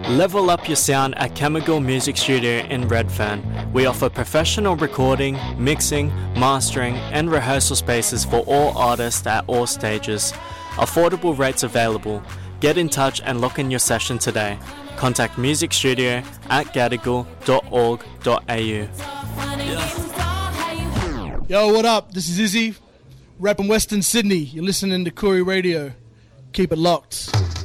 Level up your sound at Chemical Music Studio in Redfern. We offer professional recording, mixing, mastering and rehearsal spaces for all artists at all stages. Affordable rates available. Get in touch and lock in your session today. Contact Music Studio at gadigal.org.au. Yo, what up? This is Izzy, rapping Western Sydney. You're listening to Koori Radio. Keep it locked.